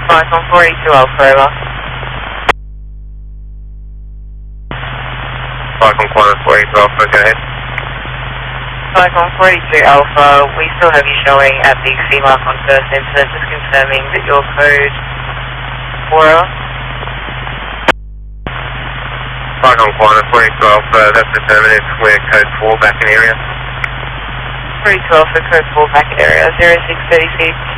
Falcon 42 Alpha, over. Falcon Quantum 42 Alpha, go ahead. Falcon 42 Alpha, we still have you showing at the C mark on first incident, just confirming that your code 4 Falcon Quantum 42 Alpha, that's affirmative, we're code 4 back in area. 42 Alpha, code 4 back in area, 0630 feet.